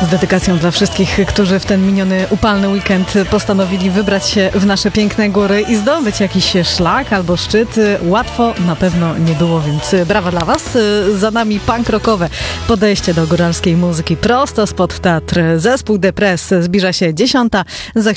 z dedykacją dla wszystkich, którzy w ten miniony upalny weekend postanowili wybrać się w nasze piękne góry i zdobyć jakiś szlak albo szczyt. Łatwo na pewno nie było, więc brawa dla Was. Za nami punk rockowe podejście do góralskiej muzyki prosto spod Tatr. Zespół Depres zbliża się 10. Za